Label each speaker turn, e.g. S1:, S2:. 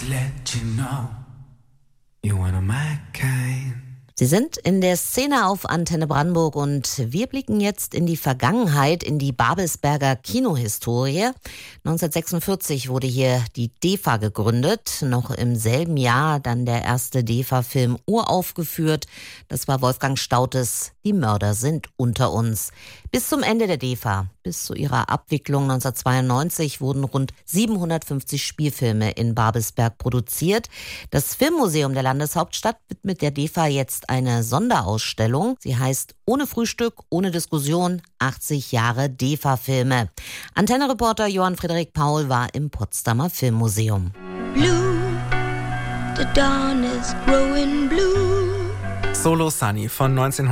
S1: let you know you're one of my kind.
S2: Sie sind in der Szene auf Antenne Brandenburg und wir blicken jetzt in die Vergangenheit, in die Babelsberger Kinohistorie. 1946 wurde hier die DEFA gegründet, noch im selben Jahr dann der erste DEFA-Film uraufgeführt. Das war Wolfgang Staudtes Die Mörder sind unter uns. Bis zum Ende der DEFA, bis zu ihrer Abwicklung 1992, wurden rund 750 Spielfilme in Babelsberg produziert. Das Filmmuseum der Landeshauptstadt widmet der DEFA jetzt eine Sonderausstellung. Sie heißt Ohne Frühstück, ohne Diskussion, 80 Jahre DEFA-Filme. Antenne-Reporter Johann Friedrich Paul war im Potsdamer Filmmuseum.
S3: Blue, the dawn is growing blue.
S4: Solo Sunny von